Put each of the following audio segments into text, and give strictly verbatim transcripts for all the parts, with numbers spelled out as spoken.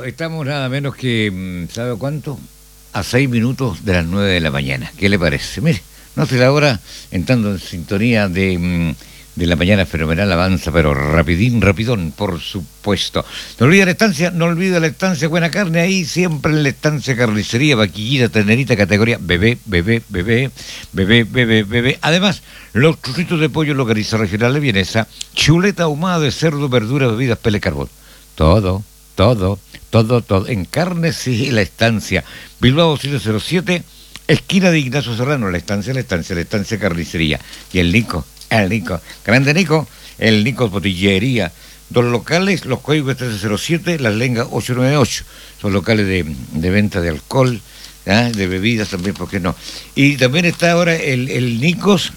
estamos nada menos que, ¿sabe cuánto? A seis minutos de las nueve de la mañana. ¿Qué le parece? Mire, no sé la hora, entrando en sintonía de, de la mañana fenomenal, avanza, pero rapidín, rapidón, por supuesto. No olvide la estancia, no olvide la estancia Buena Carne, ahí siempre en la estancia Carnicería, Vaquillita, Tenerita, categoría bebé, bebé, bebé, bebé, bebé, bebé. Además, los churritos de pollo, localiza regional de vienesa, chuleta ahumada de cerdo, verduras, bebidas, pele, carbón. Todo. Todo, todo, todo. En carne, sí, la estancia. Bilbao siete cero siete, esquina de Ignacio Serrano, la estancia, la estancia, la estancia Carnicería. Y el Nico, el Nico, grande Nico, el Nico Botillería. Dos locales, los códigos trece cero siete, Las Lengas ocho nueve ocho. Son locales de, de venta de alcohol, ¿eh? De bebidas también, ¿por qué no? Y también está ahora el, el Nicos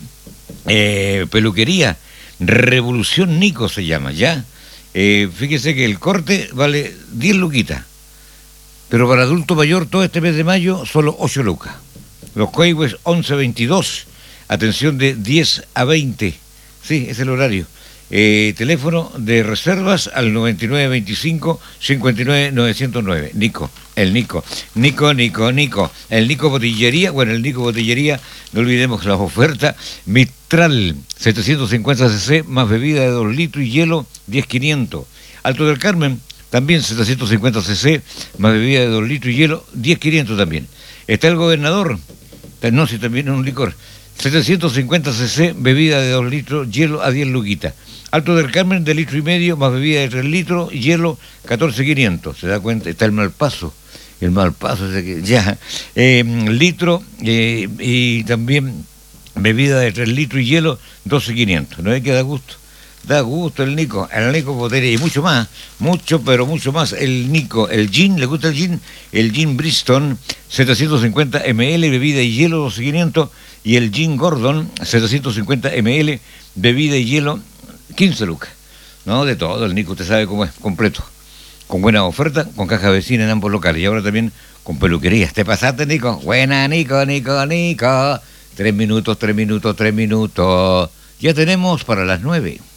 eh, Peluquería. Revolución Nico se llama, ¿ya? Eh, fíjese que el corte vale diez luquitas, pero para adulto mayor todo este mes de mayo solo ocho lucas. Los códigos once veintidós, atención de diez a veinte, sí, es el horario. Eh, teléfono de reservas al noventa y nueve veinticinco cincuenta y nueve novecientos nueve. Nico, el Nico, Nico, Nico, Nico, el Nico Botillería, bueno, el Nico Botillería, no olvidemos las ofertas. Mistral, setecientos cincuenta cc, más bebida de dos litros y hielo, diez quinientos. Alto del Carmen, también setecientos cincuenta cc, más bebida de dos litros y hielo, diez quinientos también. Está el Gobernador, no, si también es un licor, setecientos cincuenta cc, bebida de dos litros, hielo a diez luquitas. Alto del Carmen, de litro y medio, más bebida de tres litros, hielo, catorce quinientos. ¿Se da cuenta? Está el Malpaso. El Malpaso, ya. Eh, litro eh, y también bebida de tres litros y hielo, doce quinientos. ¿No es que da gusto? Da gusto el Nico, el Nico Botería y mucho más, mucho, pero mucho más. El Nico, el gin, ¿le gusta el gin? El gin Bristol, setecientos cincuenta mililitros, bebida y hielo, doce quinientos. Y el gin Gordon, setecientos cincuenta mililitros, bebida y hielo, quince lucas. No, de todo, el Nico, usted sabe cómo es, completo. Con buena oferta, con caja vecina en ambos locales. Y ahora también con peluquerías. ¿Te pasaste, Nico? Buena, Nico, Nico, Nico. Tres minutos, tres minutos, tres minutos. Ya tenemos para las nueve.